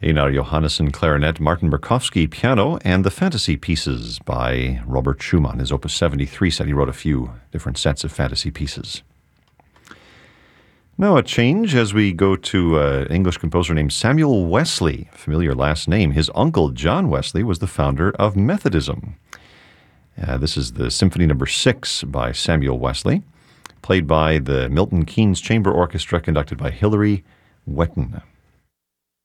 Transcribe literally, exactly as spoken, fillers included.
Einar Johannesson, clarinet, Martin Berkowski, piano, and the Fantasy Pieces by Robert Schumann. His Opus seventy-three set, he wrote a few different sets of fantasy pieces. Now a change as we go to an English composer named Samuel Wesley, familiar last name. His uncle, John Wesley, was the founder of Methodism. Uh, this is the Symphony Number Six by Samuel Wesley, played by the Milton Keynes Chamber Orchestra, conducted by Hilary Wetton.